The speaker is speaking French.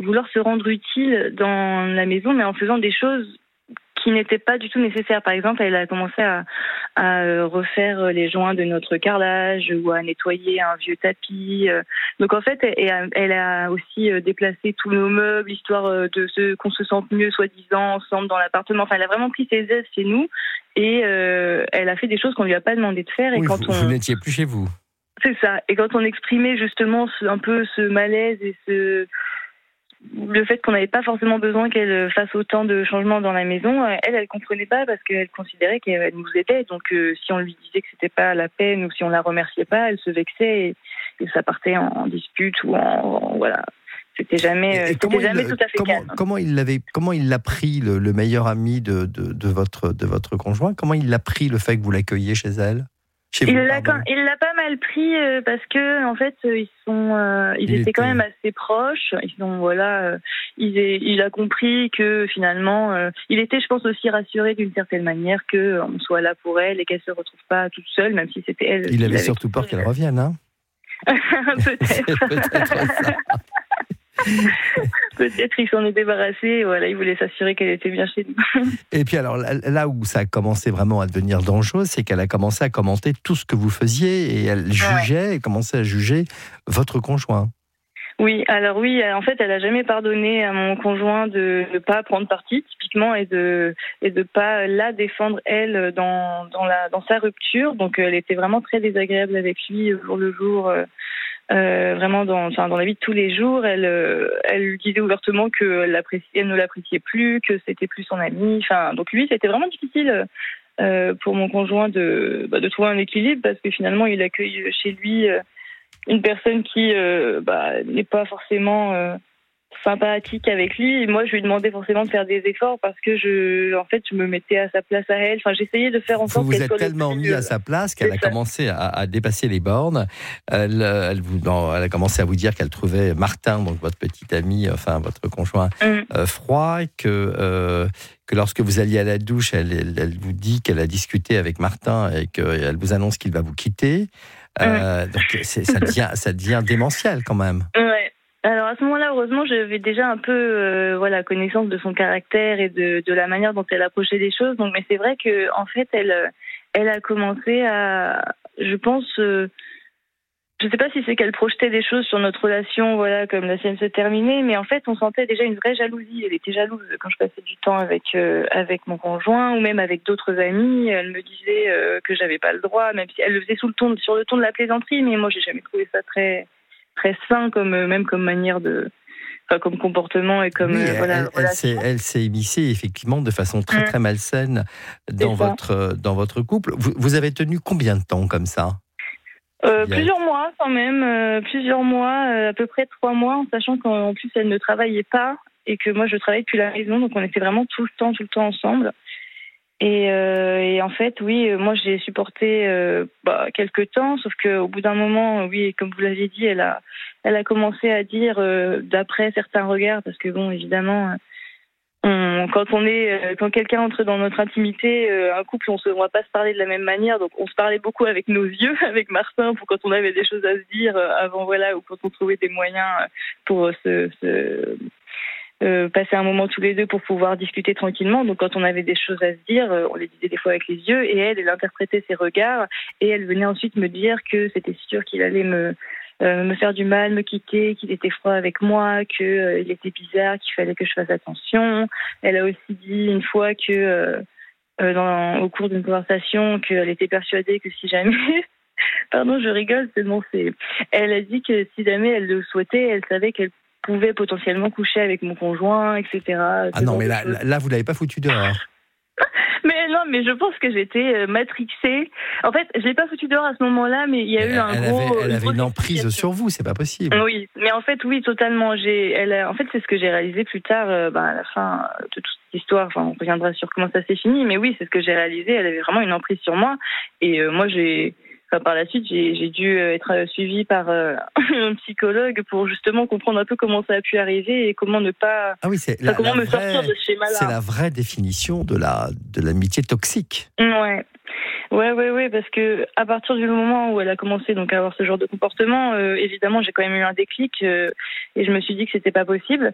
vouloir se rendre utile dans la maison, mais en faisant des choses qui n'étaient pas du tout nécessaires. Par exemple, elle a commencé à refaire les joints de notre carrelage ou à nettoyer un vieux tapis. Donc en fait, elle a aussi déplacé tous nos meubles, histoire qu'on se sente mieux, soi-disant, ensemble dans l'appartement. Enfin, elle a vraiment pris ses aides chez nous et elle a fait des choses qu'on lui a pas demandé de faire. Et oui, quand vous n'étiez plus chez vous. C'est ça. Et quand on exprimait justement un peu ce malaise et le fait qu'on n'avait pas forcément besoin qu'elle fasse autant de changements dans la maison, elle comprenait pas parce qu'elle considérait qu'elle nous aidait. Donc si on lui disait que c'était pas la peine ou si on la remerciait pas, elle se vexait et ça partait en dispute ou voilà. C'était jamais tout à fait calme. Comment il l'a pris, le meilleur ami de votre conjoint? Comment il l'a pris, le fait que vous l'accueilliez chez elle? Il l'a pas mal pris parce que en fait ils étaient quand même assez proches. Il a compris que finalement il était, je pense, aussi rassuré d'une certaine manière que on soit là pour elle et qu'elle se retrouve pas toute seule, même si c'était elle. Il avait surtout peur qu'elle revienne, hein. Peut-être ça. Peut-être il s'en est débarrassé, voilà, il voulait s'assurer qu'elle était bien chez nous. Et puis alors, là où ça a commencé vraiment à devenir dangereux, c'est qu'elle a commencé à commenter tout ce que vous faisiez et elle jugeait, et commençait à juger votre conjoint. Oui, en fait, elle a jamais pardonné à mon conjoint de ne pas prendre parti, typiquement, et de pas la défendre, elle, dans sa rupture. Donc, elle était vraiment très désagréable avec lui jour le jour. Vraiment dans la vie de tous les jours, elle disait ouvertement qu'elle ne l'appréciait plus, que c'était plus son ami. Enfin, donc lui, c'était vraiment difficile pour mon conjoint de trouver un équilibre parce que finalement, il accueille chez lui une personne qui n'est pas forcément sympathique avec lui. Et moi, je lui demandais forcément de faire des efforts parce que je me mettais à sa place à elle. Enfin, j'essayais de faire en sorte qu'elle soit... Vous êtes tellement mis à sa place qu'elle a commencé à dépasser les bornes. Elle a commencé à vous dire qu'elle trouvait Martin, donc votre petit ami, enfin votre conjoint, froid, que lorsque vous alliez à la douche, elle vous dit qu'elle a discuté avec Martin et qu'elle vous annonce qu'il va vous quitter. Donc ça devient démentiel quand même. Ouais. Alors à ce moment-là, heureusement, j'avais déjà un peu connaissance de son caractère et de la manière dont elle approchait les choses. Donc, mais c'est vrai que en fait, elle a commencé à, je pense, je sais pas si c'est qu'elle projetait des choses sur notre relation, voilà, comme la sienne se terminait, mais en fait, on sentait déjà une vraie jalousie. Elle était jalouse quand je passais du temps avec mon conjoint ou même avec d'autres amis. Elle me disait que j'avais pas le droit, même si elle le faisait sur le ton de la plaisanterie, mais moi, j'ai jamais trouvé ça très très sain comme manière comme comportement et comme elle s'est immiscée effectivement de façon très très malsaine dans votre couple. Vous avez tenu combien de temps comme ça? Plusieurs mois quand même, à peu près 3 mois, en sachant qu'en plus elle ne travaillait pas et que moi je travaillais depuis la maison, donc on était vraiment tout le temps ensemble. Et en fait, oui, moi j'ai supporté quelques temps, sauf qu'au bout d'un moment, oui, comme vous l'aviez dit, elle a commencé à dire, d'après certains regards, parce que bon, évidemment, quand quelqu'un entre dans notre intimité, un couple, on va pas se parler de la même manière, donc on se parlait beaucoup avec nos yeux, avec Martin, pour quand on avait des choses à se dire avant, voilà, ou quand on trouvait des moyens pour passer un moment tous les deux pour pouvoir discuter tranquillement. Donc quand on avait des choses à se dire, on les disait des fois avec les yeux, et elle interprétait ses regards, et elle venait ensuite me dire que c'était sûr qu'il allait me faire du mal, me quitter, qu'il était froid avec moi, qu'il était bizarre, qu'il fallait que je fasse attention. Elle a aussi dit une fois que au cours d'une conversation, qu'elle était persuadée que si jamais pardon, je rigole, elle a dit que si jamais elle le souhaitait, elle savait qu'elle pouvait potentiellement coucher avec mon conjoint, etc. Ah non, mais là vous l'avez pas foutu dehors. Mais je pense que j'étais matrixée. En fait, je l'ai pas foutu dehors à ce moment-là, mais il y a eu elle avait une emprise sur vous, c'est pas possible. Oui, mais en fait, oui, totalement. En fait, c'est ce que j'ai réalisé plus tard, à la fin de toute cette histoire. Enfin, on reviendra sur comment ça s'est fini, mais oui, c'est ce que j'ai réalisé. Elle avait vraiment une emprise sur moi, et moi, par la suite, j'ai dû être suivie par un psychologue pour justement comprendre un peu comment ça a pu arriver et comment ne pas. Ah oui, comment me sortir de ce schéma-là. C'est la vraie définition de l'amitié toxique. Ouais, parce que à partir du moment où elle a commencé donc à avoir ce genre de comportement, évidemment, j'ai quand même eu un déclic et je me suis dit que c'était pas possible.